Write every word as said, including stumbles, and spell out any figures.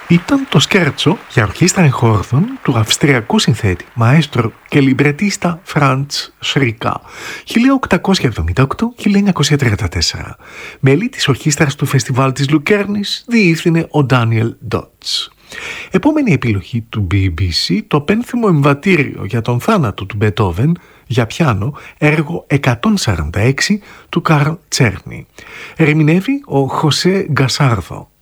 Ήταν το σκέρτσο για ορχήστρα εγχόρδων του αυστριακού συνθέτη, μαέστρο και λιμπρετίστα Φραντς Σρικά, χίλια οκτακόσια εβδομήντα οκτώ με χίλια εννιακόσια τριάντα τέσσερα. Μέλη της ορχήστρας του φεστιβάλ της Λουκέρνης διεύθυνε ο Ντάνιελ Ντότς. Επόμενη επιλογή του μπι μπι σι, το πένθυμο εμβατήριο για τον θάνατο του Μπετόβεν για πιάνο, έργο εκατόν σαράντα έξι του Καρλ Τσέρνι. Ερμηνεύει ο Χωσέ Γκασάρδο.